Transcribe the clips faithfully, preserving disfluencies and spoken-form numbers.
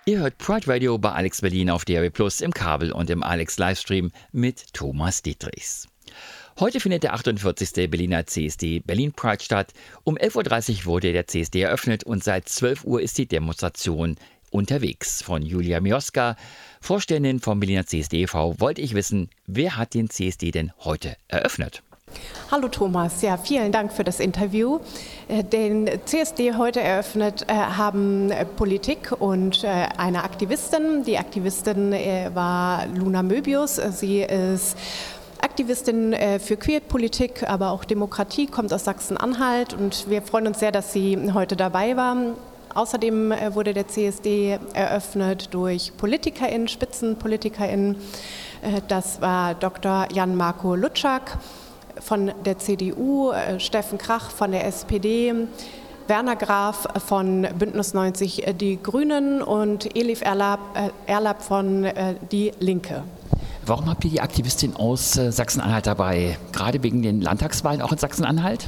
Ihr hört Pride Radio bei Alex Berlin auf D A B Plus, im Kabel und im Alex Livestream mit Thomas Dietrichs. Heute findet der achtundvierzigste Berliner C S D Berlin Pride statt. Um elf Uhr dreißig wurde der C S D eröffnet und seit zwölf Uhr ist die Demonstration unterwegs. Von Julia Mioska, Vorständin vom Berliner C S D e V, wollte ich wissen, wer hat den C S D denn heute eröffnet? Hallo Thomas, ja, vielen Dank für das Interview. Den C S D heute eröffnet haben Politik und eine Aktivistin. Die Aktivistin war Luna Möbius. Sie ist Aktivistin für Queerpolitik, aber auch Demokratie, kommt aus Sachsen-Anhalt und wir freuen uns sehr, dass sie heute dabei war. Außerdem wurde der C S D eröffnet durch PolitikerInnen, SpitzenpolitikerInnen. Das war Doktor Jan-Marco Lutschak von der C D U, Steffen Krach von der S P D, Werner Graf von Bündnis neunzig Die Grünen und Elif Erlab, äh, Erlab von äh, Die Linke. Warum habt ihr die Aktivistin aus äh, Sachsen-Anhalt dabei? Gerade wegen den Landtagswahlen auch in Sachsen-Anhalt?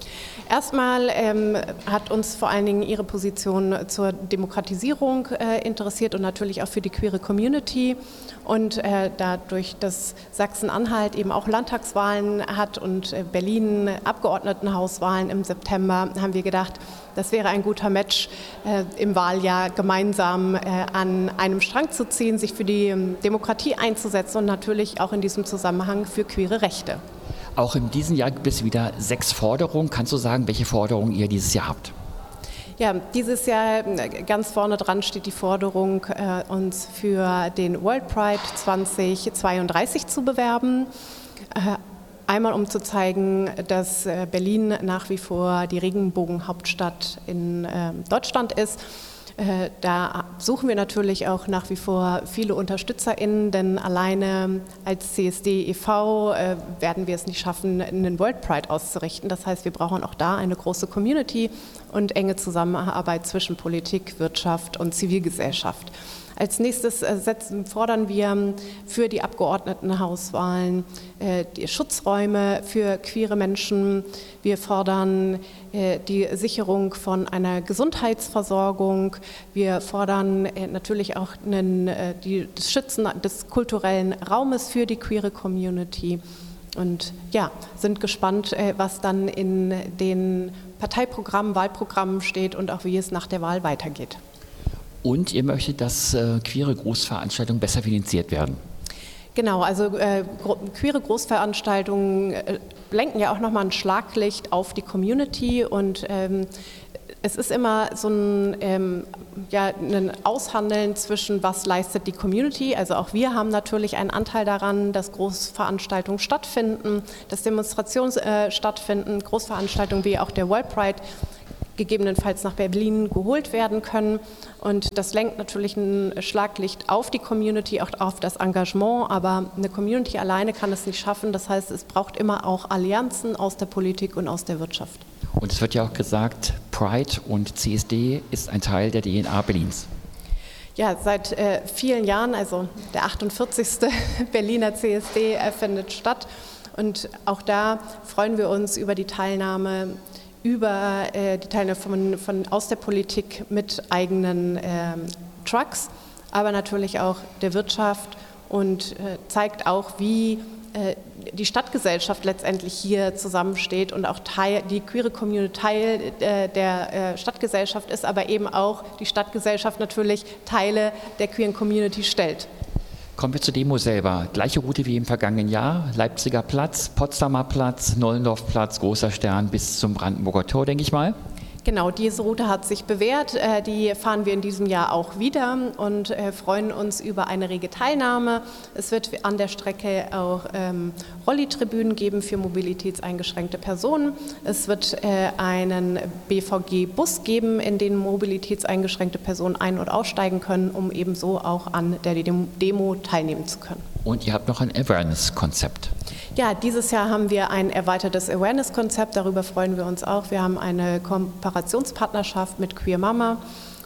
Erstmal ähm, hat uns vor allen Dingen ihre Position zur Demokratisierung äh, interessiert und natürlich auch für die queere Community. Und äh, dadurch, dass Sachsen-Anhalt eben auch Landtagswahlen hat und äh, Berlin Abgeordnetenhauswahlen im September, haben wir gedacht, das wäre ein guter Match, äh, im Wahljahr gemeinsam äh, an einem Strang zu ziehen, sich für die ähm, Demokratie einzusetzen und natürlich auch in diesem Zusammenhang für queere Rechte. Auch in diesem Jahr gibt es wieder sechs Forderungen. Kannst du sagen, welche Forderungen ihr dieses Jahr habt? Ja, dieses Jahr ganz vorne dran steht die Forderung, äh, uns für den World Pride zweitausendzweiunddreißig zu bewerben. Äh, einmal um zu zeigen, dass äh, Berlin nach wie vor die Regenbogenhauptstadt in äh, Deutschland ist. Äh, da suchen wir natürlich auch nach wie vor viele UnterstützerInnen, denn alleine als C S D e V äh, werden wir es nicht schaffen, einen World Pride auszurichten. Das heißt, wir brauchen auch da eine große Community und enge Zusammenarbeit zwischen Politik, Wirtschaft und Zivilgesellschaft. Als nächstes äh, setzen, fordern wir für die Abgeordnetenhauswahlen äh, die Schutzräume für queere Menschen. Wir fordern äh, die Sicherung von einer Gesundheitsversorgung. Wir fordern äh, natürlich auch einen, äh, die, das Schützen des kulturellen Raumes für die queere Community. Und ja, sind gespannt, äh, was dann in den Parteiprogrammen, Wahlprogrammen steht und auch wie es nach der Wahl weitergeht. Und ihr möchtet, dass äh, queere Großveranstaltungen besser finanziert werden? Genau, also äh, gro- queere Großveranstaltungen äh, lenken ja auch nochmal ein Schlaglicht auf die Community und ähm, es ist immer so ein, ähm, ja, ein Aushandeln zwischen, was leistet die Community. Also auch wir haben natürlich einen Anteil daran, dass Großveranstaltungen stattfinden, dass Demonstrationen äh, stattfinden, Großveranstaltungen wie auch der World Pride gegebenenfalls nach Berlin geholt werden können. Und das lenkt natürlich ein Schlaglicht auf die Community, auch auf das Engagement. Aber eine Community alleine kann es nicht schaffen. Das heißt, es braucht immer auch Allianzen aus der Politik und aus der Wirtschaft. Und es wird ja auch gesagt, Pride und C S D ist ein Teil der D N A Berlins. Ja, seit äh, vielen Jahren, also der achtundvierzigste Berliner C S D äh, findet statt. Und auch da freuen wir uns über die Teilnahme über äh, die Teilnahme von, von, aus der Politik mit eigenen ähm, Trucks, aber natürlich auch der Wirtschaft und äh, zeigt auch, wie äh, die Stadtgesellschaft letztendlich hier zusammensteht und auch Teil, die queere Community Teil äh, der äh, Stadtgesellschaft ist, aber eben auch die Stadtgesellschaft natürlich Teile der queeren Community stellt. Kommen wir zur Demo selber. Gleiche Route wie im vergangenen Jahr. Leipziger Platz, Potsdamer Platz, Nollendorfplatz, Großer Stern bis zum Brandenburger Tor, denke ich mal. Genau, diese Route hat sich bewährt. Die fahren wir in diesem Jahr auch wieder und freuen uns über eine rege Teilnahme. Es wird an der Strecke auch ähm, Rolli-Tribünen geben für mobilitätseingeschränkte Personen. Es wird äh, einen B V G-Bus geben, in den mobilitätseingeschränkte Personen ein- und aussteigen können, um ebenso auch an der Demo teilnehmen zu können. Und ihr habt noch ein Awareness-Konzept. Ja, dieses Jahr haben wir ein erweitertes Awareness-Konzept, darüber freuen wir uns auch. Wir haben eine Kooperationspartnerschaft mit Queer Mama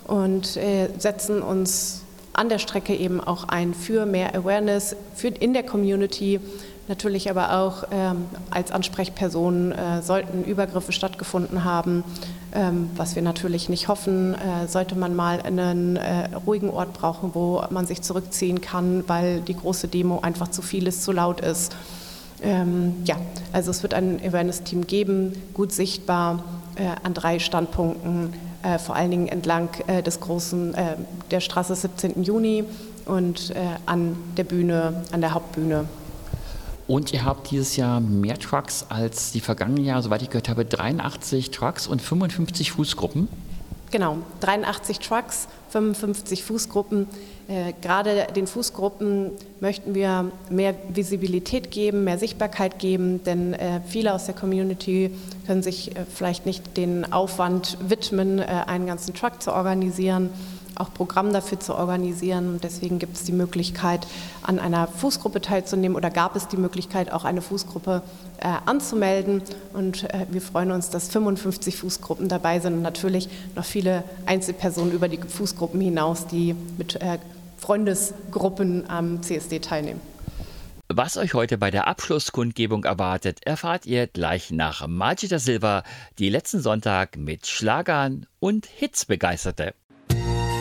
und äh, setzen uns an der Strecke eben auch ein für mehr Awareness für in der Community Natürlich aber auch ähm, als Ansprechperson äh, sollten Übergriffe stattgefunden haben, ähm, was wir natürlich nicht hoffen. Äh, sollte man mal einen äh, ruhigen Ort brauchen, wo man sich zurückziehen kann, weil die große Demo einfach zu viel ist, zu laut ist. Ähm, ja, also es wird ein Awareness-Team geben, gut sichtbar äh, an drei Standpunkten, äh, vor allen Dingen entlang äh, des großen, äh, der Straße siebzehnten Juni und äh, an der Bühne, an der Hauptbühne. Und ihr habt dieses Jahr mehr Trucks als die vergangenen Jahre, soweit ich gehört habe, dreiundachtzig Trucks und fünfundfünfzig Fußgruppen. Genau, dreiundachtzig Trucks, fünfundfünfzig Fußgruppen. Äh, gerade den Fußgruppen möchten wir mehr Visibilität geben, mehr Sichtbarkeit geben, denn äh, viele aus der Community können sich äh, vielleicht nicht den Aufwand widmen, äh, einen ganzen Truck zu organisieren, auch Programm dafür zu organisieren. Und deswegen gibt es die Möglichkeit, an einer Fußgruppe teilzunehmen oder gab es die Möglichkeit, auch eine Fußgruppe äh, anzumelden. Und äh, wir freuen uns, dass fünfundfünfzig Fußgruppen dabei sind und natürlich noch viele Einzelpersonen über die Fußgruppen hinaus, die mit äh, Freundesgruppen am C S D teilnehmen. Was euch heute bei der Abschlusskundgebung erwartet, erfahrt ihr gleich nach Margita Silva, die letzten Sonntag mit Schlagern und Hits begeisterte.